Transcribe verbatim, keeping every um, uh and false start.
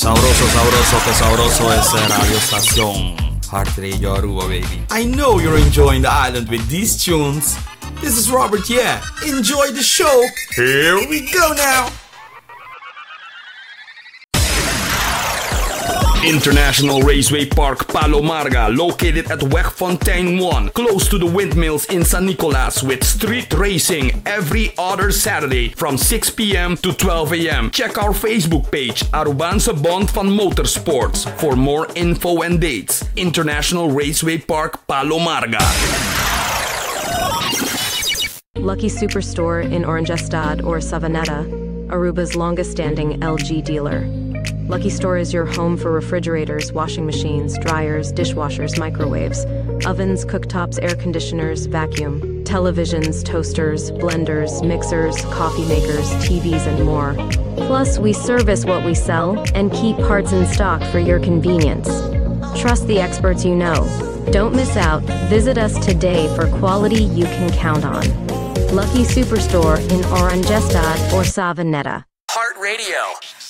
Sabroso, sabroso, que sabroso es Radio Estación Heart Radio Aruba, baby. I know you're enjoying the island with these tunes. This is Robert, yeah. Enjoy the show. Here we go now. International Raceway Park Palomarga, located at Wegfontein one, close to the windmills in San Nicolas, with street racing every other Saturday from six p.m. to twelve a.m. Check our Facebook page, Arubaanse Bond van Motorsports, for more info and dates. International Raceway Park Palomarga. Lucky Superstore in Orangestad or Savanetta, Aruba's longest-standing L G dealer. Lucky Store is your home for refrigerators, washing machines, dryers, dishwashers, microwaves, ovens, cooktops, air conditioners, vacuum, televisions, toasters, blenders, mixers, coffee makers, T Vs, and more. Plus, we service what we sell and keep parts in stock for your convenience. Trust the experts you know. Don't miss out. Visit us today for quality you can count on. Lucky Superstore in Orangestad or Savanetta. Heart Radio.